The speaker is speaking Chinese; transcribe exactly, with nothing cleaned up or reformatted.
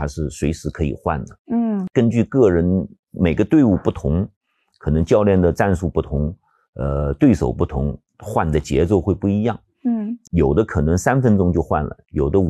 它是随时可以换的。 嗯， 根据个人每个队伍不同，可能教练的战术不同，呃，对手不同，换的节奏会不一样。 嗯， 有的可能三分钟就换了，有的